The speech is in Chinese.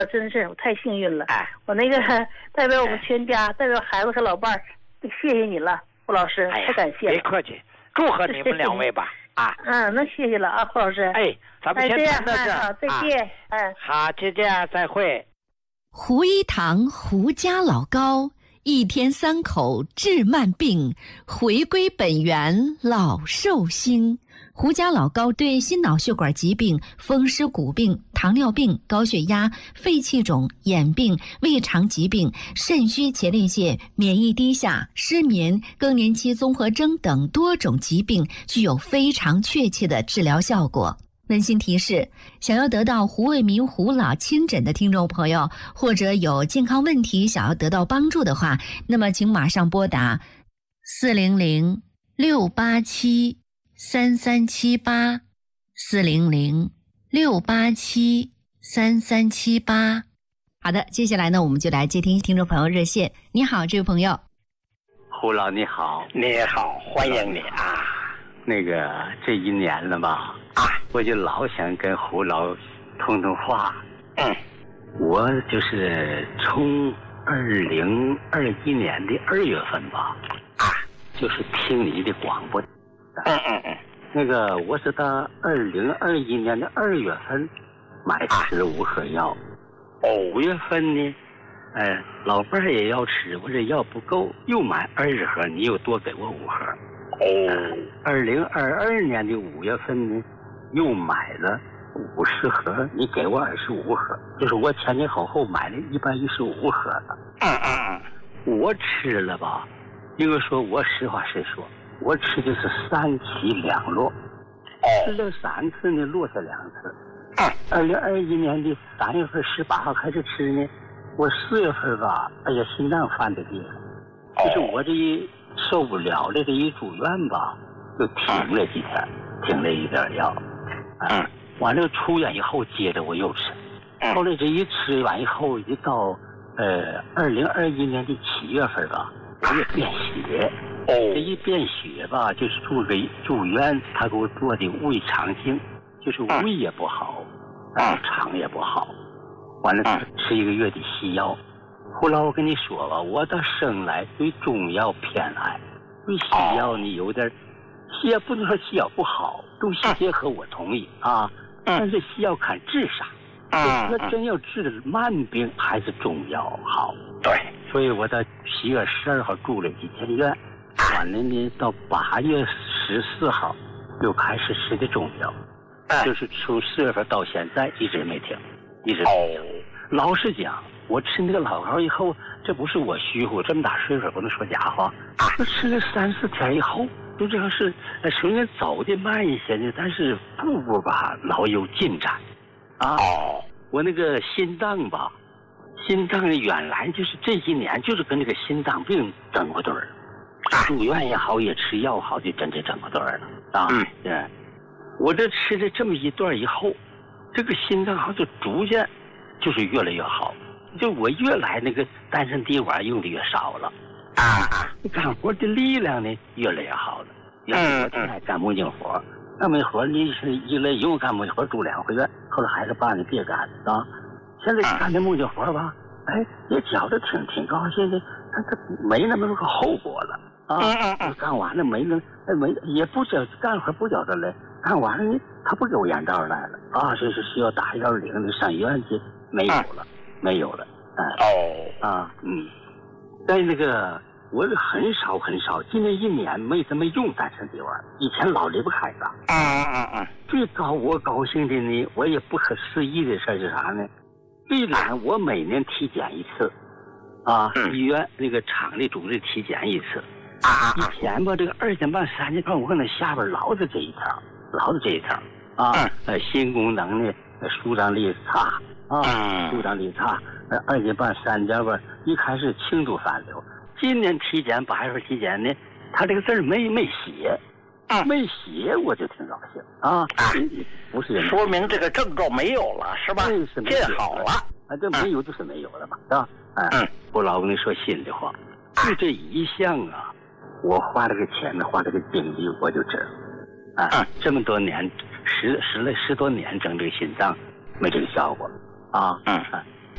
真是我太幸运了。 哎， 我那个代表我们全家，代表孩子和老伴儿，谢谢你了，胡老师，太感谢了。 别客气，祝贺你们2位吧。啊， 那谢谢了啊，胡老师。 哎，咱们先谈到这儿。 好，再见。 好，再见，再会。 胡一堂胡家老高，一天3口治慢病，回归本源老寿星。胡家老高对心脑血管疾病、风湿骨病、糖尿病、高血压、肺气肿、眼病、胃肠疾病、肾虚前列腺、免疫低下、失眠、更年期综合征等多种疾病具有非常确切的治疗效果。温馨提示：想要得到胡卫民胡老亲诊的听众朋友，或者有健康问题想要得到帮助的话，那么请马上拨打400-687-3378，400-687-3378。好的，接下来呢，我们就来接听听众朋友热线。你好，这位朋友。 胡老你好。 你好，欢迎你啊。 那个这1年了吧，我就老想跟胡老通通话。我就是从2021年的2月份吧，就是听你的广播。那个我是到2021年的2月份买15盒药，5月份呢，老伴儿也要吃，我这药不够，又买20盒，你又多给我5盒。2022年的5月份呢，又买了50盒，你给我25盒，就是我前前后后买了115盒了。我吃了吧，应该说我实话实说，我吃的是3起2落，吃了3次呢，落下2次。2021年的3月份18号开始吃呢，我4月份吧，哎呀，心脏犯的病，就是我这受不了了，这一住院吧，就停了几天，停了一点药。完了出院以后接着我又吃，后来这一吃完以后，一到2021年的7月份吧，我也便血。这一便血吧，就是住院，他给我做的胃肠镜，就是胃也不好，肠也不好。完了吃1个月的西药。后来我跟你说吧，我倒生来对中药偏爱，对西药呢有点，西药不能说西药不好，中西结合我同意啊，但是西药看治啥，那真要治的慢病还是中药好。 对， 所以我到7月12号住了几天院，完了呢到8月14号又开始吃的中药，就是从4月份到现在一直没停，一直没停。老实讲，我吃那个老膏以后，这不是我虚乎，这么大岁数不能说假话。我吃了3、4天以后，就这个是虽然走的慢一些呢，但是步步吧老有进展。我那个心脏吧，心脏原来就是这1年就是跟那个心脏病整过对儿，住院也好，也吃药好，就真正整过对儿了对，我这吃了这么一段以后，这个心脏好像就逐渐就是越来越好，就我越来那个丹参滴丸用的越少了干活的力量呢越来越好了。原来我挺爱干木匠活，干木活你是一来用干木匠活住2回院，后来孩子爸你别干啊。现在干这木匠活吧，也觉得挺高兴的，他没那么多个后果了干完了没也不叫干活不叫他来，干完了呢他不给我眼罩来了这是需要打110的上医院去。没有了，在那个我很少，今年1年没怎么用丹参滴丸，以前老离不开它。最我高兴的呢，我也不可思议的事是啥呢？这点我每年体检一次，医院那个厂里组织体检一次。以前吧，这个2点半、3点半，我可能下边老是这一条，心功能呢，舒张力差。舒张力差，2点半、3点半，一开始轻度反流。今年体检8月份体检呢，他这个字没写，没写我就挺高兴不是说明这个症状没有了是吧？这好了这没有就是没有了嘛，是吧？我老跟你说心里话，就这一项我花这个钱呢，花这个精力我就知道这么多年10多年整这个心脏没这个效果